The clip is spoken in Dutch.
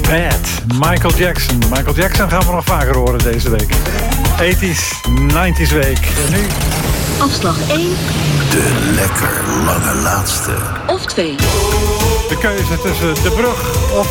Bad. Michael Jackson. Michael Jackson gaan we nog vaker horen deze week. 80s, 90s week. En nu... Afslag 1. De lekker lange laatste. Of 2. De keuze tussen De Brug of